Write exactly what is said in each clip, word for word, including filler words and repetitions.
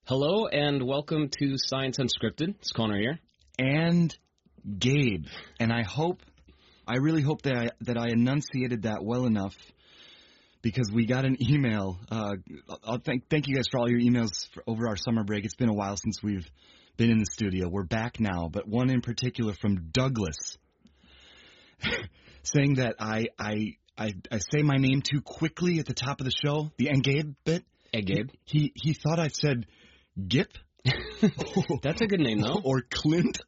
Hello and welcome to Science Unscripted. It's Connor here. And Gabe. And I hope, I really hope that I, that I enunciated that well enough because we got an email. Uh, I'll thank, thank you guys for all your emails for, over our summer break. It's been a while since we've been in the studio. We're back now, but one in particular from Douglas saying that I, I, I, I say my name too quickly at the top of the show, the and Gabe bit. And Gabe? He, he, he thought I said Gip. That's a good name, though. Or Clint.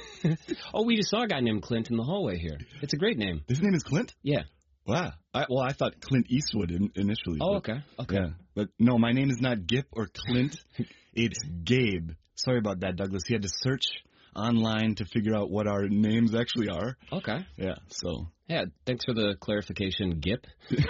Oh, we just saw a guy named Clint in the hallway here. It's a great name. His name is Clint? Yeah. Wow. I, well, I thought Clint Eastwood in, initially. Oh, but, okay. Okay. Yeah. But no, my name is not Gip or Clint. It's Gabe. Sorry about that, Douglas. He had to search online to figure out what our names actually are. Okay. Yeah, so. Yeah, thanks for the clarification, Gip.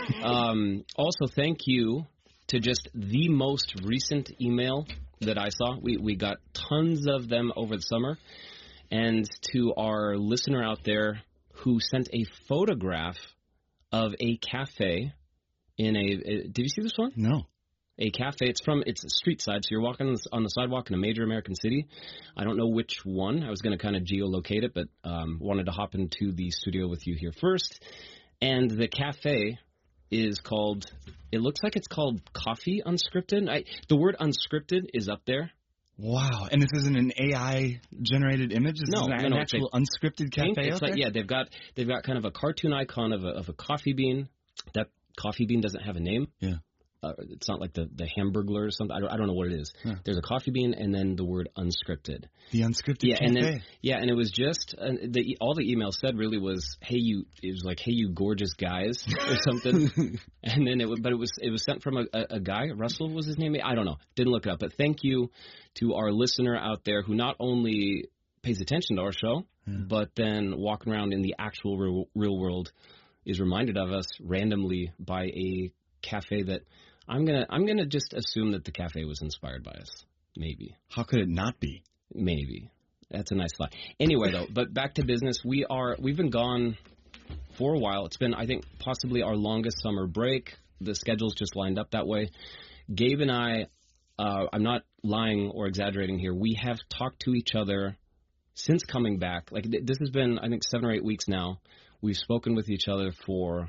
um, also, thank you to just the most recent email that I saw. We we got tons of them over the summer. And to our listener out there who sent a photograph of a cafe in a, a did you see this one? No. A cafe. It's from, it's street side, so you're walking on the, on the sidewalk in a major American city. I don't know which one. I was going to kind of geolocate it, but um, wanted to hop into the studio with you here first. And the cafe is called, it looks like it's called Coffee Unscripted. I, the word unscripted is up there. Wow. And this isn't an A I-generated image? This no, is an, no, an no, actual unscripted cafe it's out like, there? Yeah, they've got, they've got kind of a cartoon icon of a, of a coffee bean. That coffee bean doesn't have a name. Yeah. Uh, it's not like the, the Hamburglar or something. I don't, I don't know what it is. Huh. There's a coffee bean and then the word unscripted. The unscripted yeah, cafe. And then, yeah, and it was just, uh, the, all the email said really was, hey, you, it was like, hey, you gorgeous guys or something. And then it, but it was, it was sent from a, a, a guy, Russell was his name? I don't know. Didn't look it up. But thank you to our listener out there who not only pays attention to our show, yeah. but then walking around in the actual real, real world is reminded of us randomly by a cafe that I'm gonna I'm gonna just assume that the cafe was inspired by us. Maybe. How could it not be? Maybe. That's a nice thought. Anyway, though, but back to business. We are we've been gone for a while. It's been, I think, possibly our longest summer break. The schedule's just lined up that way. Gabe and I, uh, I'm not lying or exaggerating here. We have talked to each other since coming back. Like th- this has been, I think, seven or eight weeks now. We've spoken with each other for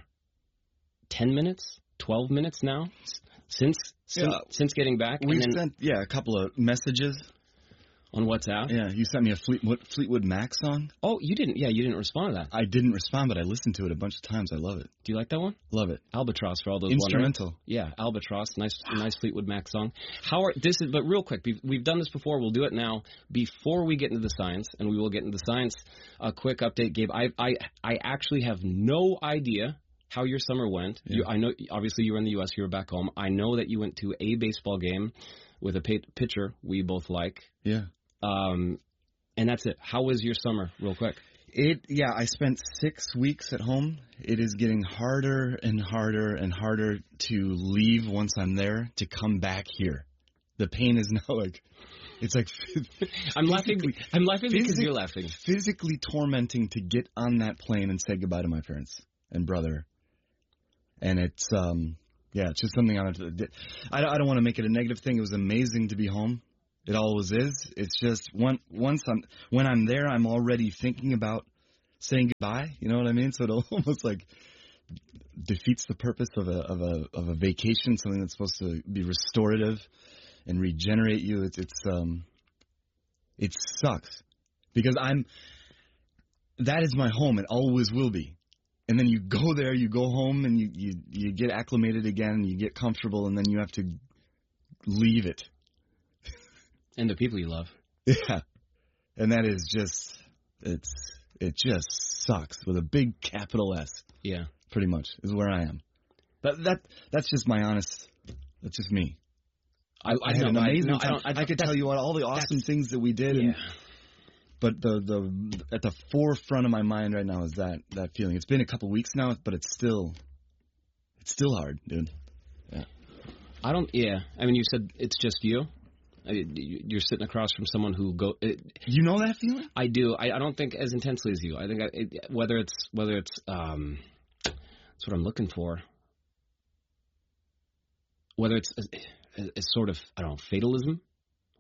ten minutes, twelve minutes now. Since since, yeah. since getting back. We've and then, sent, yeah, a couple of messages. On WhatsApp? Yeah, you sent me a Fleetwood, Fleetwood Mac song. Oh, you didn't, yeah, you didn't respond to that. I didn't respond, but I listened to it a bunch of times. I love it. Do you like that one? Love it. Albatross for all those Instrumental. Wondering. Yeah, Albatross, nice nice Fleetwood Mac song. How are, this is, but real quick, we've done this before, we'll do it now. Before we get into the science, and we will get into the science, a quick update, Gabe. I I, I actually have no idea how your summer went. Yeah. You, I know, obviously, you were in the U S. You were back home. I know that you went to a baseball game with a pitcher we both like. Yeah. Um, and that's it. How was your summer, real quick? It yeah. I spent six weeks at home. It is getting harder and harder and harder to leave once I'm there to come back here. The pain is now like. It's like I'm laughing. I'm laughing because you're laughing. Physically tormenting to get on that plane and say goodbye to my parents and brother. And it's, um, yeah, it's just something I don't, I don't want to make it a negative thing. It was amazing to be home. It always is. It's just one, once I'm, when I'm there, I'm already thinking about saying goodbye. You know what I mean? So it almost like defeats the purpose of a, of a, of a vacation, something that's supposed to be restorative and regenerate you. It's, it's, um, it sucks because I'm, that is my home. It always will be. And then you go there, you go home, and you, you, you get acclimated again, you get comfortable, and then you have to leave it. And the people you love. Yeah. And that is just, it's it just sucks with a big capital S. Yeah. Pretty much is where I am. But that that's just my honest, that's just me. I, I, I had no, an amazing I, no, time. I, don't, I, I could tell you what, all the awesome things that we did. Yeah. And, But the, the at the forefront of my mind right now is that, that feeling. It's been a couple weeks now, but it's still it's still hard, dude. Yeah. I don't. Yeah. I mean, you said it's just you. I, you're sitting across from someone who go. It, you know that feeling? I do. I, I don't think as intensely as you. I think I, it, whether it's whether it's um, that's what I'm looking for. Whether it's a, a, a sort of I don't know fatalism.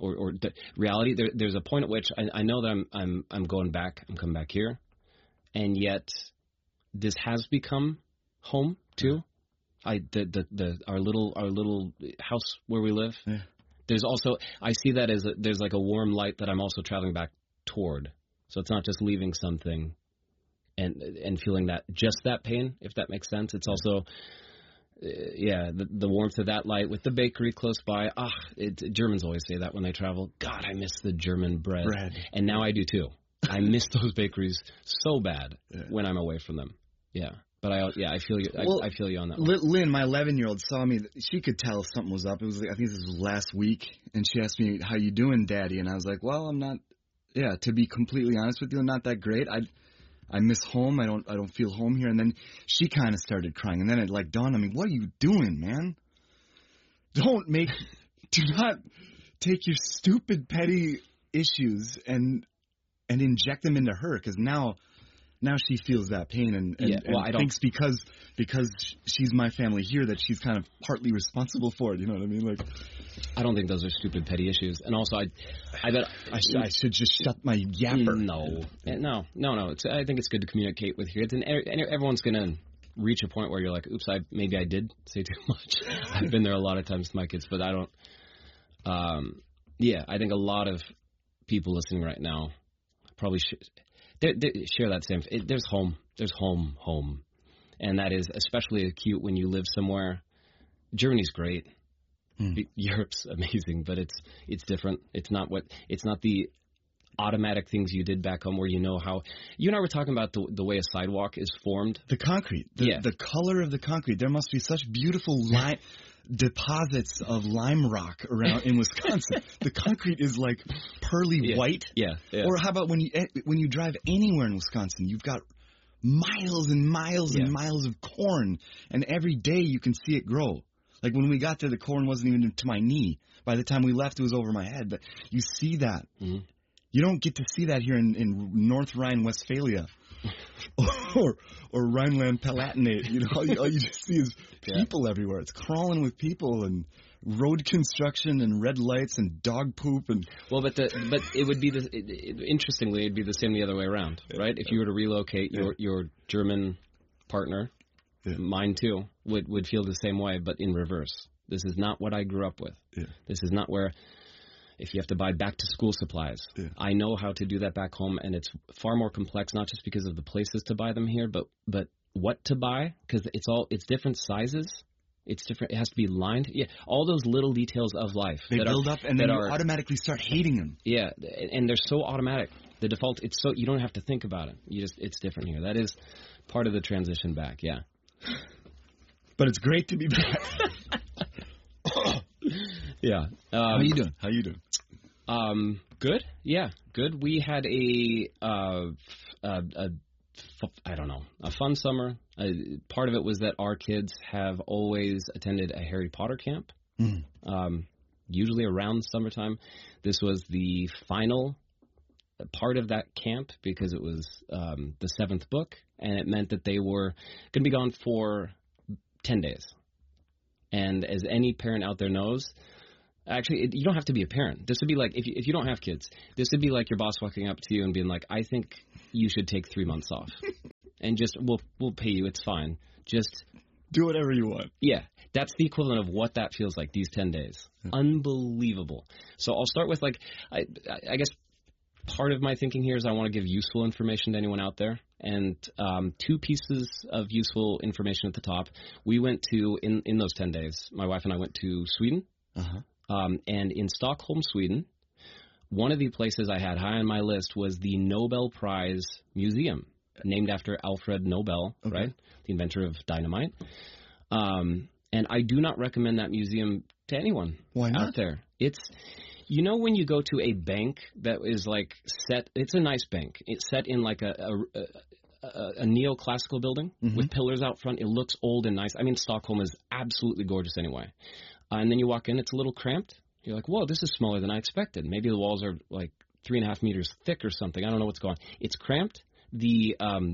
or, or the reality. There, there's a point at which I, I know that I'm I'm I'm going back. I'm coming back here, and yet this has become home too. I the, the the our little our little house where we live. Yeah. There's also I see that as a, there's like a warm light that I'm also traveling back toward. So it's not just leaving something and and feeling that just that pain, if that makes sense. It's also uh, yeah the, the warmth of that light with the bakery close by. Ah, it, Germans always say that when they travel. God, I miss the German bread, bread. And now I do too. I miss those bakeries so bad yeah. when I'm away from them. Yeah. But I, yeah, I feel you. I, well, I feel you on that. Lynn, my eleven-year-old, saw me. She could tell something was up. It was, like, I think this was last week, and she asked me, "How you doing, Daddy?" And I was like, "Well, I'm not. Yeah, to be completely honest with you, I'm not that great. I, I miss home. I don't, I don't feel home here." And then she kind of started crying, and then it like dawned on me, "What are you doing, man? Don't make, do not take your stupid petty issues and and inject them into her, because now." Now she feels that pain and, and, yeah, well, and I thinks because because she's my family here that she's kind of partly responsible for it. You know what I mean? Like, I don't think those are stupid petty issues. And also, I, I bet I, sh- I should just shut my yapper. No, no, no, no. It's, I think it's good to communicate with your kids, and everyone's gonna reach a point where you're like, "Oops, I maybe I did say too much." I've been there a lot of times with my kids, but I don't. Um, yeah, I think a lot of people listening right now probably should. They, they share that same. It, there's home. There's home, home, and that is especially acute when you live somewhere. Germany's great. Hmm. Europe's amazing, but it's it's different. It's not what. It's not the automatic things you did back home where you know how. You and I were talking about the the way a sidewalk is formed. The concrete. The, yeah. The color of the concrete. There must be such beautiful lime. deposits of lime rock around in Wisconsin. The concrete is like pearly yeah. white. Yeah, yeah. Or how about when you when you drive anywhere in Wisconsin, you've got miles and miles yeah. and miles of corn, and every day you can see it grow. Like when we got there, the corn wasn't even to my knee. By the time we left, it was over my head. But you see that. Mm-hmm. You don't get to see that here in, in North Rhine-Westphalia. or or Rhineland-Palatinate, you know, all you, all you just see is people yeah. everywhere. It's crawling with people and road construction and red lights and dog poop and. Well, but the but it would be the it, it, interestingly it'd be the same the other way around, right? If you were to relocate your yeah. your German partner, yeah. mine too would would feel the same way, but in reverse. This is not what I grew up with. Yeah. This is not where. If you have to buy back-to-school supplies, yeah. I know how to do that back home, and it's far more complex, not just because of the places to buy them here, but but what to buy, because it's all it's different sizes. It's different. It has to be lined. Yeah, all those little details of life. They that build are, up, and then you are, automatically start hating them. Yeah, and they're so automatic. The default, it's so you don't have to think about it. You just it's different here. That is part of the transition back. Yeah, but it's great to be back. Yeah. Um, How you doing? How you doing? Um, good. Yeah, good. We had a, uh, a, a I don't know, a fun summer. Uh, part of it was that our kids have always attended a Harry Potter camp, mm. um, usually around summertime. This was the final part of that camp because it was um, the seventh book, and it meant that they were going to be gone for ten days. And as any parent out there knows, actually, it, you don't have to be a parent. This would be like, if you, if you don't have kids, this would be like your boss walking up to you and being like, I think you should take three months off. And just, we'll we'll pay you, it's fine. Just do whatever you want. Yeah, that's the equivalent of what that feels like, these ten days. Yeah. Unbelievable. So I'll start with, like, I, I guess part of my thinking here is I want to give useful information to anyone out there. And um, two pieces of useful information at the top. We went to, in, in those ten days, my wife and I went to Sweden. Uh-huh. Um, and in Stockholm, Sweden, one of the places I had high on my list was the Nobel Prize Museum, named after Alfred Nobel, okay. right? The inventor of dynamite. Um, and I do not recommend that museum to anyone Why not? out there. It's, you know, when you go to a bank that is like set, it's a nice bank. It's set in like a, a, a A, a neoclassical building mm-hmm. with pillars out front. It looks old and nice. I mean, Stockholm is absolutely gorgeous anyway. Uh, and then you walk in, it's a little cramped. You're like, whoa, this is smaller than I expected. Maybe the walls are like three and a half meters thick or something. I don't know what's going on. It's cramped. The um,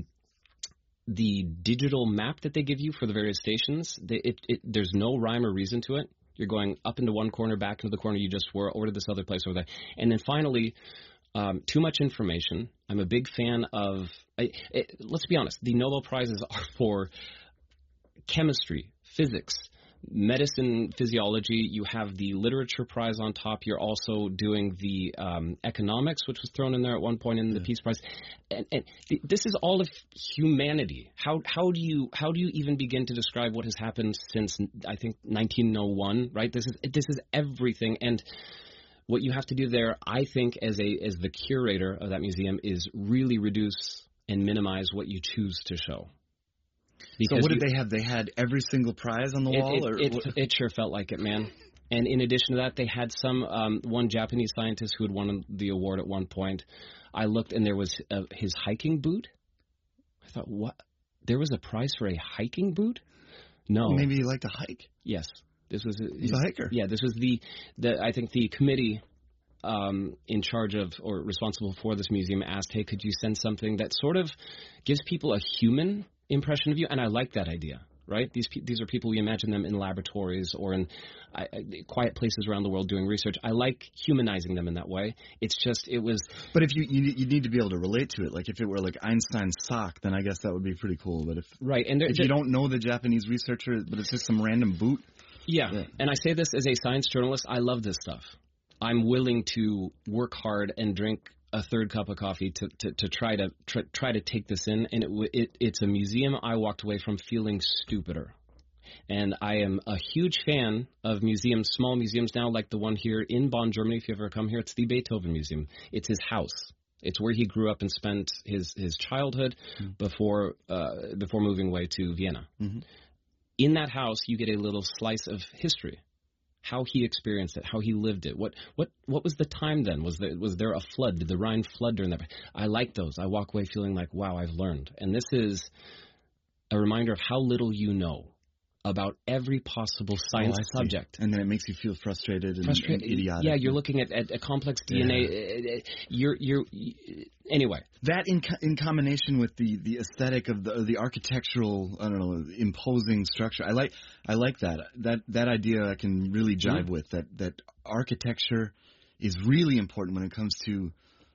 the digital map that they give you for the various stations, they, it, it, there's no rhyme or reason to it. You're going up into one corner, back into the corner you just were, or to this other place over there. And then finally, um, too much information. I'm a big fan of, I, it, let's be honest, the Nobel Prizes are for chemistry, physics, medicine, physiology. You have the literature prize on top. You're also doing the um, economics, which was thrown in there at one point in the yeah. Peace Prize. And, and th- this is all of humanity. How how do you how do you even begin to describe what has happened since I think nineteen oh one? Right. This is this is everything. And what you have to do there, I think, as a as the curator of that museum, is really reduce and minimize what you choose to show. Because so what did you, they have? They had every single prize on the it, wall? It, or it, what? it sure felt like it, man. And in addition to that, they had some um, one Japanese scientist who had won the award at one point. I looked, and there was uh, his hiking boot. I thought, what? There was a prize for a hiking boot? No. Maybe he liked to hike. Yes. This was a, He's a hiker. Yeah, this was the, the I think the committee um, in charge of or responsible for this museum asked, hey, could you send something that sort of gives people a human impression of you? And I like that idea, right? These pe- these are people, we imagine them in laboratories or in uh, quiet places around the world doing research. I like humanizing them in that way. It's just, it was... But if you, you you need to be able to relate to it. Like if it were like Einstein's sock, then I guess that would be pretty cool. But if, right, and there, if you don't know the Japanese researcher, but it's just some random boot... Yeah. yeah, and I say this as a science journalist, I love this stuff. I'm willing to work hard and drink a third cup of coffee to, to, to try to try, try to take this in, and it, it it's a museum I walked away from feeling stupider. And I am a huge fan of museums, small museums now, like the one here in Bonn, Germany. If you've ever come here, it's the Beethoven Museum. It's his house. It's where he grew up and spent his, his childhood mm-hmm. before uh, before moving away to Vienna. Mm-hmm. In that house, you get a little slice of history. How he experienced it, how he lived it. What what what was the time then? Was there was there a flood? Did the Rhine flood during that? I like those. I walk away feeling like, wow, I've learned. And this is a reminder of how little you know about every possible science oh, subject. And then it makes you feel frustrated and, frustrated. and idiotic. Yeah, you're looking at, at a complex D N A. Yeah. You're you're anyway. That in co- in combination with the, the aesthetic of the the architectural, I don't know, imposing structure. I like I like that. That that idea I can really jive mm-hmm. with. That that architecture is really important when it comes to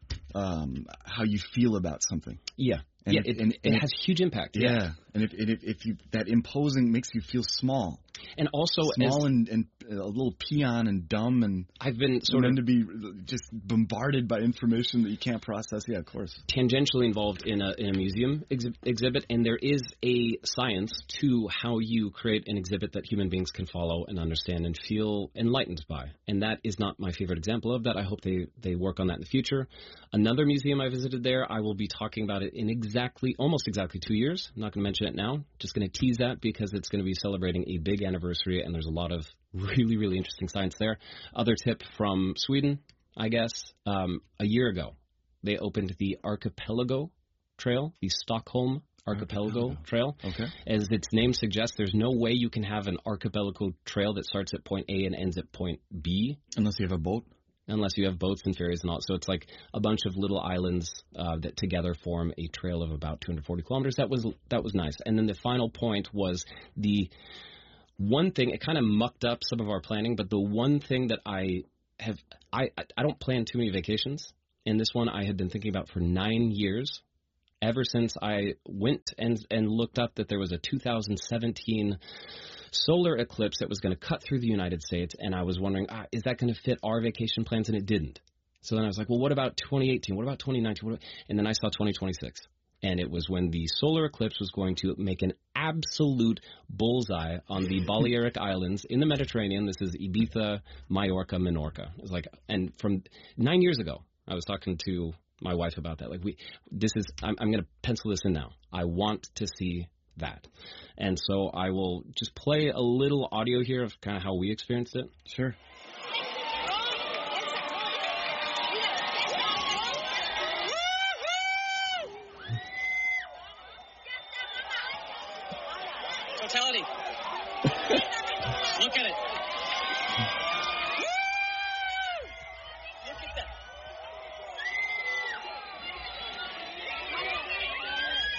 um, how you feel about something. Yeah. And yeah, if, it, and, and it if, has huge impact. Yeah, yeah. and if, if if you that imposing makes you feel small, and also small as, and, and a little peon and dumb, and I've been sort of to be just bombarded by information that you can't process. Yeah, of course. Tangentially involved in a in a museum ex- exhibit, and there is a science to how you create an exhibit that human beings can follow and understand and feel enlightened by. And that is not my favorite example of that. I hope they they work on that in the future. Another museum I visited there, I will be talking about it in exactly, almost exactly two years. I'm not going to mention it now. Just going to tease that because it's going to be celebrating a big anniversary, and there's a lot of really, really interesting science there. Other tip from Sweden, I guess, um, a year ago, they opened the Archipelago Trail, the Stockholm Archipelago, Archipelago. Trail. Okay. As its name suggests, there's no way you can have an archipelago trail that starts at point A and ends at point B. Unless you have a boat. Unless you have boats and ferries and all. So it's like a bunch of little islands uh, that together form a trail of about two hundred forty kilometers. That was that was nice. And then the final point was the one thing, it kind of mucked up some of our planning, but the one thing that I have, I, I don't plan too many vacations. And this one I had been thinking about for nine years, ever since I went and, and looked up that there was a two thousand seventeen solar eclipse that was going to cut through the United States, and I was wondering, ah, is that going to fit our vacation plans? And it didn't. So then I was like, well, what about twenty eighteen? What about twenty nineteen? What about... And then I saw twenty twenty-six, and it was when the solar eclipse was going to make an absolute bullseye on the Balearic Islands in the Mediterranean. This is Ibiza, Majorca, Menorca. It was like, and from nine years ago, I was talking to my wife about that. Like, we, this is, I'm, I'm going to pencil this in now. I want to see that. And so I will just play a little audio here of kind of how we experienced it. Sure. Totality. Look at it. Look at that.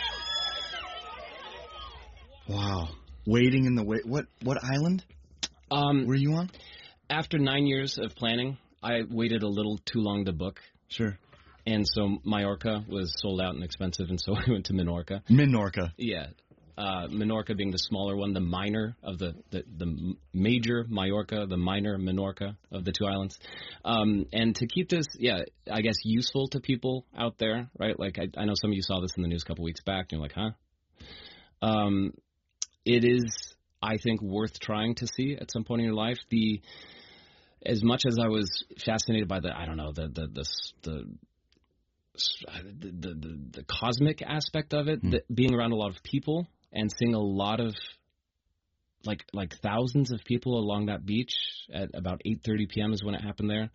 Wow. Waiting in the wait. What what island? Um, were you on? After nine years of planning, I waited a little too long to book. Sure. And so Mallorca was sold out and expensive, and so I went to Menorca. Menorca. Yeah. Uh, Menorca being the smaller one, the minor of the, the, the major Mallorca, the minor Menorca of the two islands. Um, and to keep this, yeah, I guess useful to people out there, right? Like I, I know some of you saw this in the news a couple weeks back, and you're like, huh? Um, it is, I think, worth trying to see at some point in your life. The as much as I was fascinated by the, I don't know, the the the the the, the, the, the cosmic aspect of it, mm. the, being around a lot of people. And seeing a lot of, like like thousands of people along that beach at about eight thirty p.m. is when it happened there,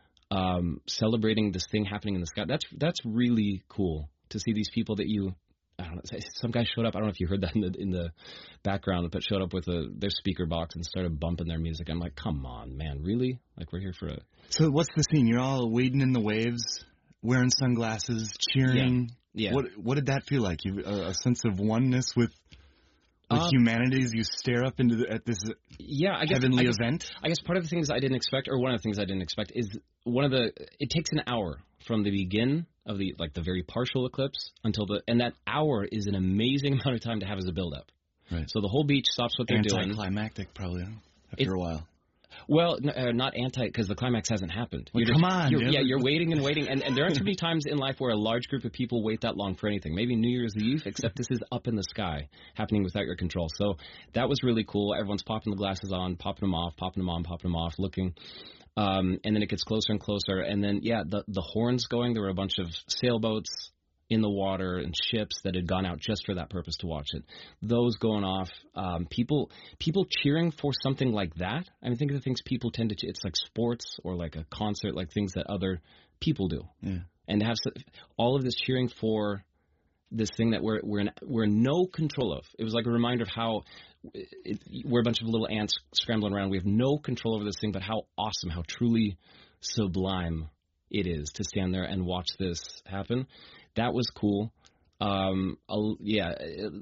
um, celebrating this thing happening in the sky. That's that's really cool to see these people that you, I don't know, some guy showed up, I don't know if you heard that in the, in the background, but showed up with a, their speaker box and started bumping their music. I'm like, come on, man, really? Like, we're here for a... So what's the scene? You're all wading in the waves, wearing sunglasses, cheering. Yeah. yeah. What what did that feel like? You a, a sense of oneness with... With Uh, humanity as you stare up into the, at this yeah, I guess, heavenly I guess, event? I guess part of the things I didn't expect, or one of the things I didn't expect, is one of the. It takes an hour from the begin of the like the very partial eclipse until the, and that hour is an amazing amount of time to have as a build-up. Right. So the whole beach stops what they're doing. Anticlimactic, probably after it, a while. Well, n- uh, not anti, because the climax hasn't happened. Well, You're come just, on, you're, dude. yeah, you're waiting and waiting, and, and there aren't too many times in life where a large group of people wait that long for anything. Maybe New Year's Eve, except this is up in the sky, happening without your control. So that was really cool. Everyone's popping the glasses on, popping them off, popping them on, popping them off, looking. Um, and then it gets closer and closer, and then, yeah, the, the horns going. There were a bunch of sailboats in the water and ships that had gone out just for that purpose to watch it. Those going off, um, people people cheering for something like that. I mean, think of the things people tend to, ch- it's like sports or like a concert, like things that other people do. Yeah. And to have so, all of this cheering for this thing that we're we're in, we're in no control of. It was like a reminder of how it, we're a bunch of little ants scrambling around. We have no control over this thing, but how awesome, how truly sublime it is to stand there and watch this happen. That was cool. Um, I'll, yeah,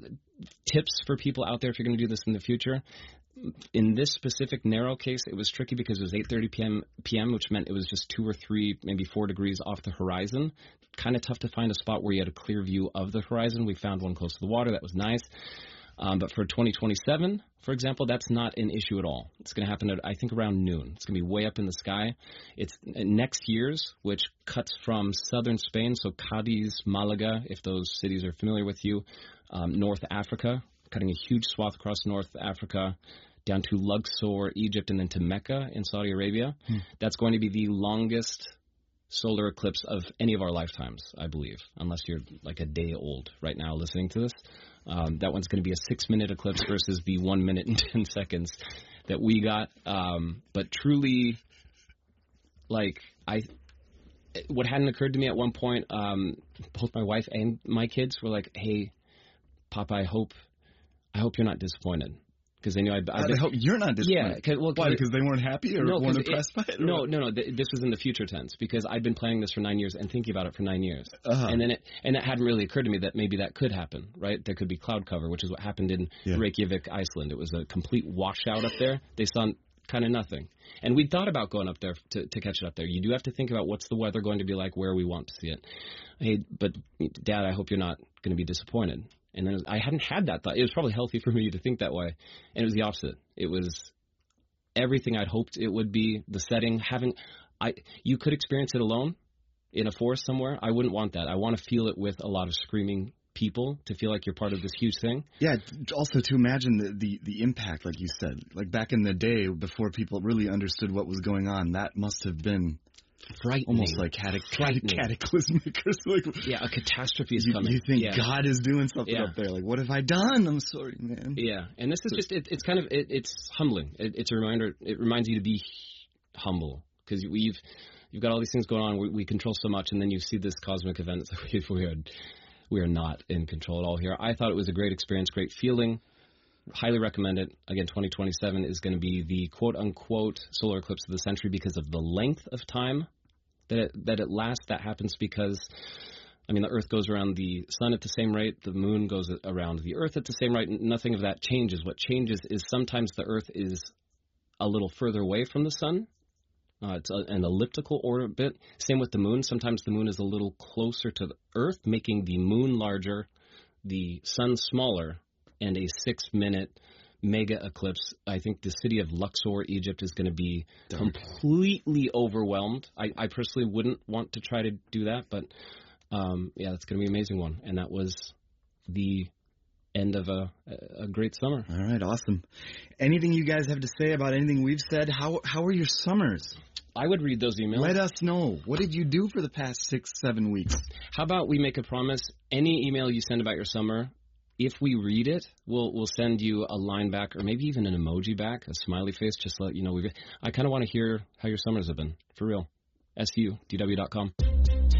tips for people out there if you're going to do this in the future. In this specific narrow case, it was tricky because it was eight thirty p.m., p m, which meant it was just two or three, maybe four degrees off the horizon. Kind of tough to find a spot where you had a clear view of the horizon. We found one close to the water. That was nice. Um, but for twenty twenty-seven, for example, that's not an issue at all. It's going to happen at, I think, around noon. It's going to be way up in the sky. It's next year's, which cuts from southern Spain, so Cadiz, Malaga, if those cities are familiar with you, um, North Africa, cutting a huge swath across North Africa, down to Luxor, Egypt, and then to Mecca in Saudi Arabia. Hmm. That's going to be the longest solar eclipse of any of our lifetimes, I believe, unless you're like a day old right now listening to this. Um, that one's going to be a six-minute eclipse versus the one minute and ten seconds that we got. Um, but truly, like, I, what hadn't occurred to me at one point, um, both my wife and my kids were like, "Hey, Papa, I hope, I hope you're not disappointed." Because they knew I'd, I'd I hope you're not disappointed. Yeah, cause, well, why? Because they weren't happy or no, weren't impressed it, by it? No, what? no, no. Th- this was in the future tense because I'd been planning this for nine years and thinking about it for nine years, uh-huh. and then it and it hadn't really occurred to me that maybe that could happen. Right? There could be cloud cover, which is what happened in yeah. Reykjavik, Iceland. It was a complete washout up there. They saw kind of nothing, and we thought about going up there to, to catch it up there. You do have to think about what's the weather going to be like, where we want to see it. Hey, but Dad, I hope you're not going to be disappointed. And then I hadn't had that thought. It was probably healthy for me to think that way. And it was the opposite. It was everything I'd hoped it would be, the setting, having I you could experience it alone in a forest somewhere. I wouldn't want that. I want to feel it with a lot of screaming people, to feel like you're part of this huge thing. Yeah, also to imagine the, the, the impact, like you said. Like back in the day, before people really understood what was going on, that must have been frightening. Almost like catac- cataclysmic or something. Yeah, a catastrophe is you, coming. You think yeah. God is doing something yeah. up there. Like, what have I done? I'm sorry, man. Yeah, and this is just, it, it's kind of, it, it's humbling. It, it's a reminder, it reminds you to be humble. Because we've, you've got all these things going on, we, we control so much, and then you see this cosmic event, it's like we are, we are not in control at all here. I thought it was a great experience, great feeling. Highly recommend it. Again, twenty twenty-seven is going to be the quote-unquote solar eclipse of the century because of the length of time that it, that it lasts. That happens because, I mean, the Earth goes around the sun at the same rate. The moon goes around the Earth at the same rate. Nothing of that changes. What changes is sometimes the Earth is a little further away from the sun. Uh, it's a, an elliptical orbit. Same with the moon. Sometimes the moon is a little closer to the Earth, making the moon larger, the sun smaller, and a six-minute mega eclipse. I think the city of Luxor, Egypt, is going to be Dark. completely overwhelmed. I, I personally wouldn't want to try to do that, but um, yeah, it's going to be an amazing one. And that was the end of a, a great summer. All right, awesome. Anything you guys have to say about anything we've said? How how are your summers? I would read those emails. Let us know. What did you do for the past six, seven weeks? How about we make a promise? Any email you send about your summer, if we read it, we'll we'll send you a line back, or maybe even an emoji back, a smiley face, just to let you know we've. I kind of want to hear how your summers have been, for real. S U D W dot com.